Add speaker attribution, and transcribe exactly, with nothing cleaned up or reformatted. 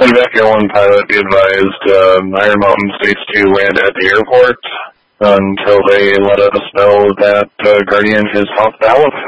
Speaker 1: Vecchio one pilot be advised, um, Iron Mountain states to land at the airport until they let us know that uh, Guardian is off valve.